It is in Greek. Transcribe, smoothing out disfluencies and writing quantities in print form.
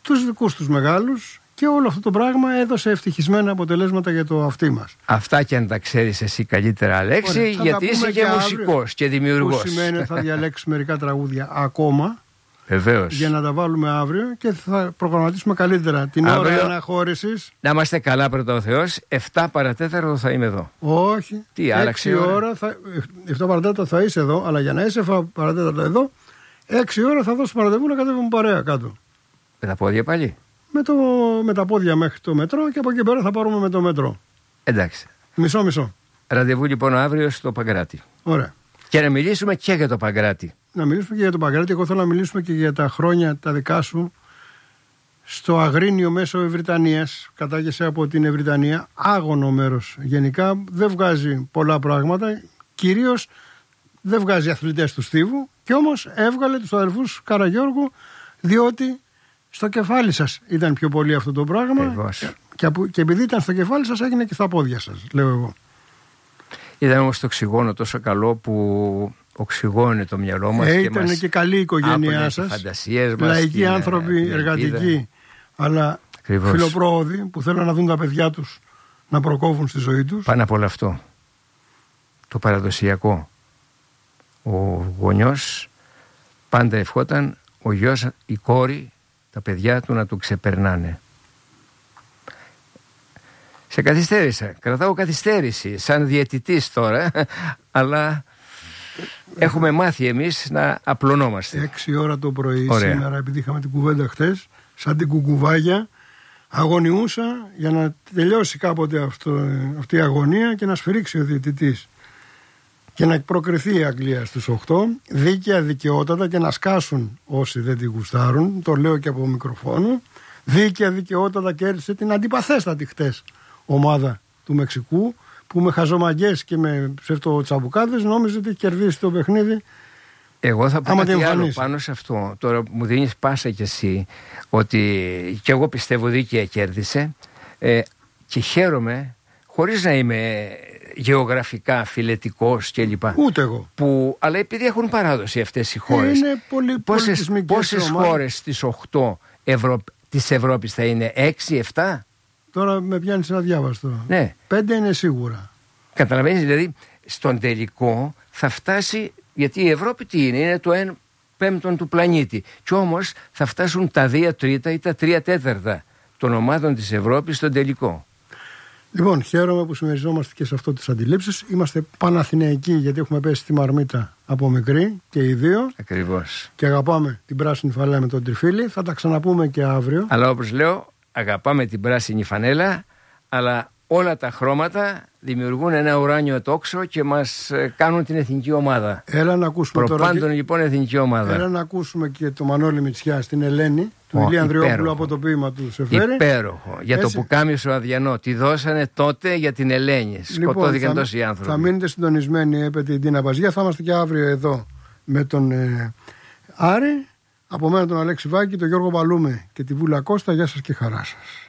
τους δικούς τους μεγάλους, και όλο αυτό το πράγμα έδωσε ευτυχισμένα αποτελέσματα για το αυτί μας. Αυτά και αν τα ξέρεις εσύ καλύτερα, Αλέξη. Ωραία, γιατί είσαι και μουσικός και δημιουργός. Που σημαίνει ότι θα διαλέξεις μερικά τραγούδια ακόμα. Βεβαίως. Για να τα βάλουμε αύριο και θα προγραμματίσουμε καλύτερα την ώρα αναχώρησης. Να είμαστε καλά, πρώτα ο Θεός. 7 παρατέταρτο θα είμαι εδώ. Όχι. Τι άλλαξε η ώρα? 7 παρατέταρτο θα είσαι εδώ, αλλά για να είσαι 7 παρατέταρτο εδώ, 6 ώρα θα δώσω ραντεβού να κατέβουμε παρέα κάτω. Με τα πόδια πάλι? Με τα πόδια μέχρι το μετρό, και από εκεί πέρα θα πάρουμε με το μετρό. Εντάξει. Μισό. Ραντεβού λοιπόν αύριο στο Παγκράτη. Ωραία. Και να μιλήσουμε και για το Παγκράτη. Να μιλήσουμε και για το Παγκράτη. Εγώ θέλω να μιλήσουμε και για τα χρόνια τα δικά σου στο Αγρίνιο μέσω Ευρυτανίας. Κατάγεσαι από την Ευρυτανία. Άγωνο μέρος. Γενικά δεν βγάζει πολλά πράγματα. Κυρίως δεν βγάζει αθλητές του Στίβου. Και όμως έβγαλε τους αδελφούς Καραγιώργου, διότι στο κεφάλι σας ήταν πιο πολύ αυτό το πράγμα. Και επειδή ήταν στο κεφάλι σας, έγινε και στα πόδια σας, λέω εγώ. Ήταν όμως το οξυγόνο τόσο καλό που οξυγώνει το μυαλό μας. Ήταν και καλή η οικογένειά σας. Λαϊκοί άνθρωποι, εργατικοί, αλλά φιλοπρόοδοι που θέλουν να δουν τα παιδιά τους να προκόβουν στη ζωή τους. Πάνω από όλο αυτό, το παραδοσιακό. Ο γονιός πάντα ευχόταν ο γιος, η κόρη, τα παιδιά του να του ξεπερνάνε. Σε καθυστέρησα, κρατάω καθυστέρηση σαν διαιτητής τώρα, αλλά έχουμε μάθει εμείς να απλωνόμαστε. 6 ώρα το πρωί. Ωραία. Σήμερα, επειδή είχαμε την κουβέντα χτες, σαν την κουκουβάγια, αγωνιούσα για να τελειώσει κάποτε αυτή η αγωνία και να σφυρίξει ο διαιτητής και να προκριθεί η Αγγλία στους 8, δίκαια, δικαιότατα, και να σκάσουν όσοι δεν τη γουστάρουν, το λέω και από μικροφόνο. Δίκαια, δικαιότατα κέρδισε την αντιπαθέστατη χτες ομάδα του Μεξικού, που με χαζομαγκές και με ψευτοτσαμπουκάδες νόμιζε ότι έχει κερδίσει το παιχνίδι. Εγώ θα πω κάτι άλλο πάνω σε αυτό. Τώρα μου δίνεις πάσα κι εσύ ότι κι εγώ πιστεύω δίκαια κέρδισε, και χαίρομαι, χωρίς να είμαι γεωγραφικά φιλετικός κλπ. Ούτε εγώ. Αλλά επειδή έχουν παράδοση αυτές οι χώρες. Είναι πολύ πόσες χώρες στις 8 της Ευρώπης θα είναι? 6-7? Τώρα με πιάνεις ένα διάβαστο. Ναι. 5 είναι σίγουρα. Καταλαβαίνεις, δηλαδή στον τελικό θα φτάσει, γιατί η Ευρώπη τι είναι το 1/5 του πλανήτη. Κι όμως θα φτάσουν τα 2 τρίτα ή τα 3 τέταρτα των ομάδων της Ευρώπης στον τελικό. Λοιπόν, χαίρομαι που συμμεριζόμαστε και σε αυτό τις αντιλήψεις. Είμαστε Παναθηναϊκοί, γιατί έχουμε πέσει στη μαρμίτα από μικρή και οι δύο. Ακριβώς. Και αγαπάμε την πράσινη φανέλα με τον τριφύλι. Θα τα ξαναπούμε και αύριο. Αλλά όπως λέω, αγαπάμε την πράσινη φανέλα, αλλά όλα τα χρώματα δημιουργούν ένα ουράνιο τόξο και μας κάνουν την εθνική ομάδα. Έλα να ακούσουμε προπάντων λοιπόν εθνική ομάδα. Έλα να ακούσουμε και το Μανώλη Μητσιά στην Ελένη, του Ηλία Ανδριόπουλου, από το ποίημα του Σεφέρη. Υπέροχο. Για το πουκάμισο αδιανό. Τη δώσανε τότε για την Ελένη. Σκοτώθηκαν τόσοι άνθρωποι. Θα μείνετε συντονισμένοι, έπεται η Ντίνα Παζιά. Θα είμαστε και αύριο εδώ με τον Άρη. Από μένα τον Αλέξη Βάκη, τον Γιώργο Παλούμε και τη Βούλα Κώστα. Γεια σας και χαρά σας.